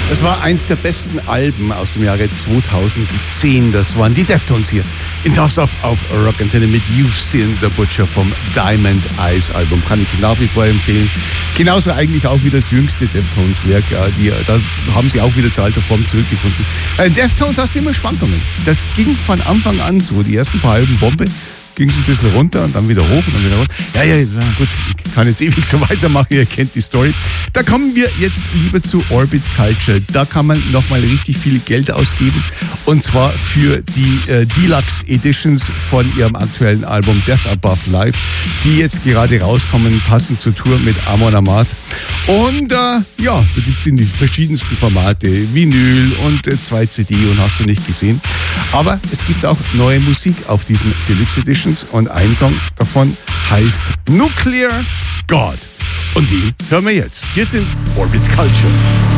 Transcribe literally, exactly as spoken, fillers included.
Das war eins der besten Alben aus dem Jahre zweitausendzehn. Das waren die Deftones hier in Tough auf, auf Rockantenne mit You've Seen the Butcher vom Diamond Eyes Album. Kann ich nach wie vor empfehlen. Genauso eigentlich auch wie das jüngste Deftones-Werk. Ja, die, da haben sie auch wieder zur alter Form zurückgefunden. Bei den Deftones hast du immer Schwankungen. Das ging von Anfang an so. Die ersten paar Alben Bombe. Ging es ein bisschen runter und dann wieder hoch und dann wieder runter. Ja, ja, ja, gut, ich kann jetzt ewig so weitermachen, ihr kennt die Story. Da kommen wir jetzt lieber zu Orbit Culture. Da kann man nochmal richtig viel Geld ausgeben und zwar für die äh, Deluxe Editions von ihrem aktuellen Album Death Above Life, die jetzt gerade rauskommen, passend zur Tour mit Amon Amarth. Und äh, ja, da gibt es in die verschiedensten Formate, Vinyl und äh, zwei C D und hast du nicht gesehen. Aber es gibt auch neue Musik auf diesen Deluxe Editions und ein Song davon heißt Nuclear God. Und den hören wir jetzt. Hier sind Orbit Culture.